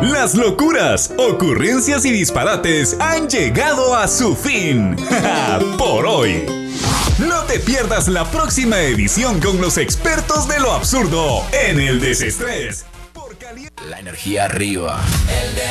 Las locuras, ocurrencias y disparates han llegado a su fin. Por hoy. No te pierdas la próxima edición con los expertos de lo absurdo en el desestrés. La energía arriba.